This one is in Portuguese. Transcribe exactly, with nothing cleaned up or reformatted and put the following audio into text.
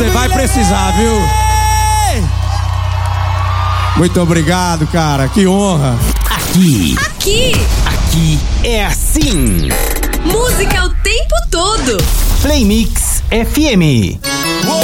você vai precisar, viu? Muito obrigado, cara. Que honra. Aqui. Aqui. Aqui é assim. Música o tempo todo. Play Mix F M.